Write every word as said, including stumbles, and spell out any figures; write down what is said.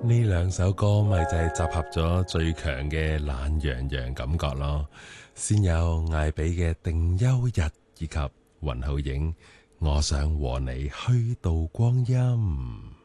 呢兩首歌咪就係集合咗最強嘅懶洋洋感覺咯，先有艾比嘅定憂日，以及雲浩影我想和你虛度光陰。